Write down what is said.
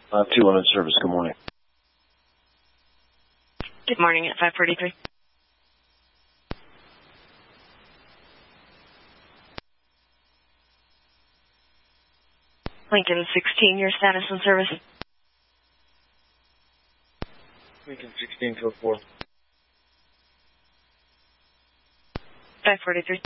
200 service, good morning. Good morning at 543. Lincoln 16, your status on service? Lincoln 16 code 4. 543.